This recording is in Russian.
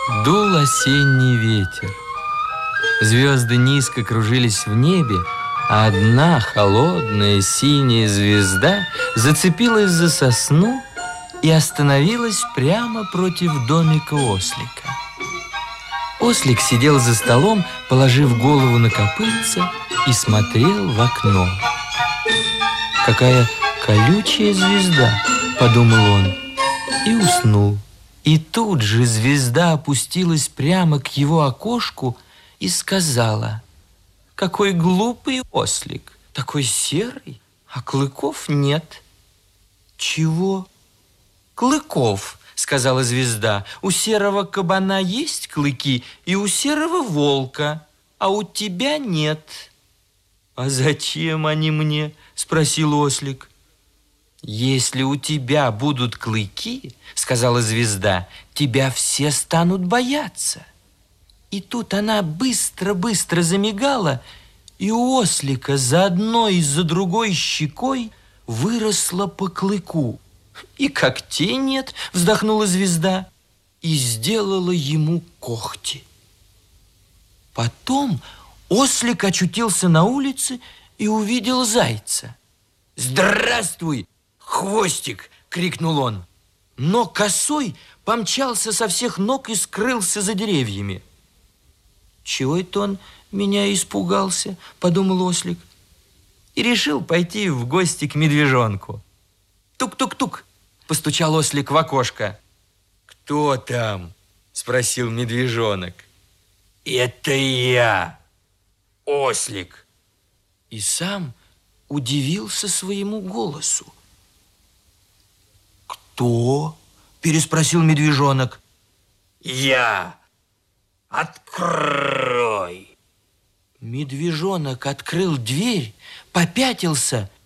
Дул осенний ветер. Звезды низко кружились в небе, а одна холодная синяя звезда зацепилась за сосну и остановилась прямо против домика ослика. Ослик сидел за столом, положив голову на копытце, и смотрел в окно. «Какая колючая звезда!» – подумал он и уснул. И тут же звезда опустилась прямо к его окошку и сказала: «Какой глупый ослик, такой серый, а клыков нет». «Чего?» «Клыков», — сказала звезда. «У серого кабана есть клыки, и у серого волка, а у тебя нет». «А зачем они мне?» — спросил ослик. «Если у тебя будут клыки, — сказала звезда, — тебя все станут бояться». И тут она быстро-быстро замигала, и у ослика за одной и за другой щекой выросло по клыку. «И когтей нет, — вздохнула звезда, — и сделала ему когти». Потом ослик очутился на улице и увидел зайца. «Здравствуй, хвостик!» — крикнул он. Но косой помчался со всех ног и скрылся за деревьями. «Чего это он меня испугался?» – подумал ослик. И решил пойти в гости к медвежонку. «Тук-тук-тук!» – постучал ослик в окошко. «Кто там?» – спросил медвежонок. «Это я, ослик!» И сам удивился своему голосу. «Кто?» – переспросил медвежонок. «Я! Открой!» Медвежонок открыл дверь, попятился